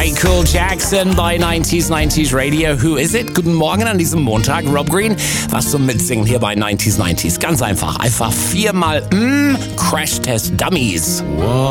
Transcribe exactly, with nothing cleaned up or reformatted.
Michael Jackson bei neunzig neunzig Radio. Who is it? Guten Morgen an diesem Montag. Rob Green, was zum Mitsingen hier bei neunzig neunzig. Ganz einfach. Einfach viermal mm, Crash Test Dummies. Wow.